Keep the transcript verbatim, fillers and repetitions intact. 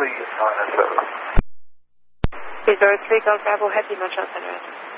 please, on S O. Resort three Golf Bravo, Happy Montreal Center.